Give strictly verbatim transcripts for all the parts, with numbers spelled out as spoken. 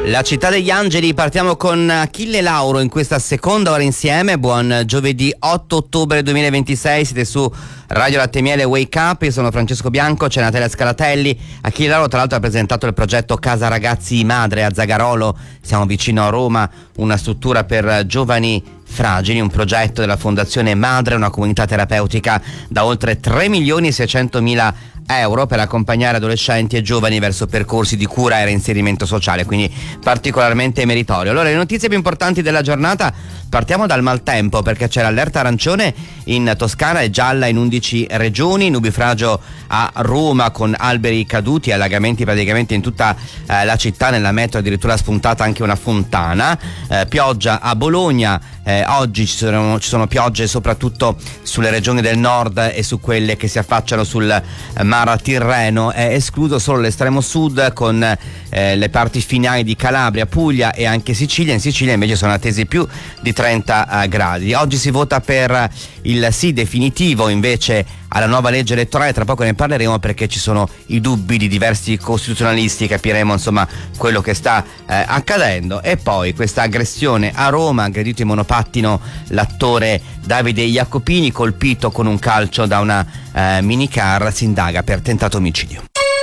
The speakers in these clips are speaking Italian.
La città degli angeli, partiamo con Achille Lauro in questa seconda ora insieme. Buon giovedì otto ottobre duemilaventisei, siete su Radio Latte Miele Wake Up, io sono Francesco Bianco, c'è Natalia Scalatelli. Achille Lauro tra l'altro ha presentato il progetto Casa Ragazzi Madre a Zagarolo, siamo vicino a Roma, una struttura per giovani fragili, un progetto della Fondazione Madre, una comunità terapeutica da oltre tre milioni e seicentomila euro per accompagnare adolescenti e giovani verso percorsi di cura e reinserimento sociale, quindi particolarmente meritorio. Allora, le notizie più importanti della giornata, partiamo dal maltempo, perché c'è l'allerta arancione in Toscana e gialla in undici regioni, nubifragio a Roma con alberi caduti e allagamenti praticamente in tutta eh, la città, nella metro addirittura spuntata anche una fontana, eh, pioggia a Bologna, eh, oggi ci sono, ci sono piogge soprattutto sulle regioni del nord e su quelle che si affacciano sul eh, mar Tirreno, è escluso solo l'estremo sud con eh, le parti finali di Calabria, Puglia e anche Sicilia. In Sicilia invece sono attesi più di trenta eh, gradi. Oggi si vota per il sì definitivo invece alla nuova legge elettorale, tra poco ne parleremo perché ci sono i dubbi di diversi costituzionalisti, capiremo insomma quello che sta eh, accadendo. E poi questa aggressione a Roma, aggredito in monopattino l'attore Davide Jacopini, colpito con un calcio da una eh, minicar, si indaga per tentato omicidio.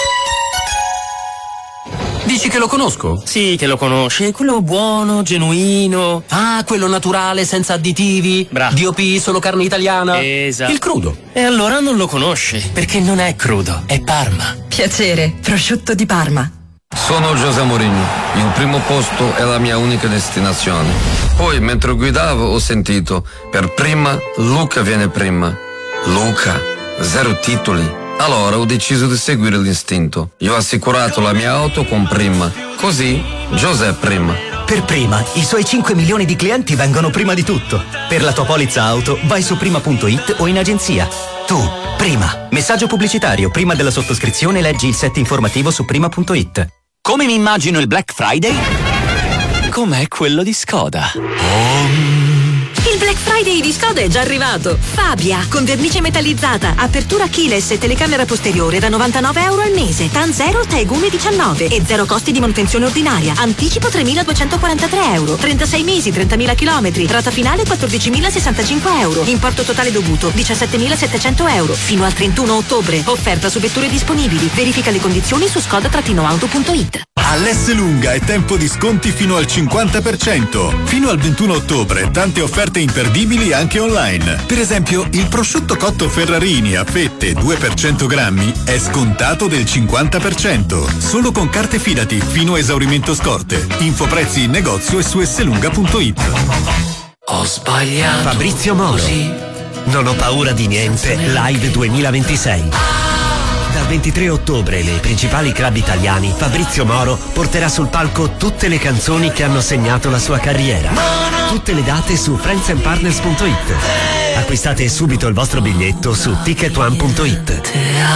Dici che lo conosco? Sì, che lo conosci, quello buono, genuino. Ah, quello naturale, senza additivi. Bravo. D O P, solo carne italiana. Esatto. Il crudo. E allora non lo conosci, perché non è crudo, è Parma. Piacere, prosciutto di Parma. Sono José Mourinho, il primo posto è la mia unica destinazione. Poi, mentre guidavo, ho sentito, per prima, Luca viene prima. Luca, zero titoli. Allora ho deciso di seguire l'istinto. Io ho assicurato la mia auto con Prima. Così, José Prima. Per Prima, i suoi cinque milioni di clienti vengono prima di tutto. Per la tua polizza auto, vai su prima punto it o in agenzia. Tu, Prima. Messaggio pubblicitario. Prima della sottoscrizione leggi il set informativo su prima punto it. Come mi immagino il Black Friday? Com'è quello di Skoda. Oh. Il Black Friday di Skoda è già arrivato. Fabia, con vernice metallizzata, apertura keyless e telecamera posteriore da novantanove euro al mese. T A N zero, Tegumi diciannove e zero costi di manutenzione ordinaria. Anticipo tremiladuecentoquarantatré euro. trentasei mesi, trentamila chilometri. Rata finale quattordicimilasessantacinque euro. Importo totale dovuto diciassettemilasettecento euro. Fino al trentuno ottobre. Offerta su vetture disponibili. Verifica le condizioni su skoda auto punto it. All'Esselunga è tempo di sconti fino al cinquanta per cento. Fino al ventuno ottobre tante offerte imperdibili anche online. Per esempio, il prosciutto cotto Ferrarini a fette due per cento grammi è scontato del cinquanta per cento. Solo con carte Fidati fino a esaurimento scorte. Info prezzi in negozio e su esselunga punto it. Ho sbagliato. Fabrizio Moro. Così. Non ho paura di niente. Live duemilaventisei. Dal ventitré ottobre nei principali club italiani Fabrizio Moro porterà sul palco tutte le canzoni che hanno segnato la sua carriera. Tutte le date su friends and partners punto it. Acquistate subito il vostro biglietto su ticket one punto it.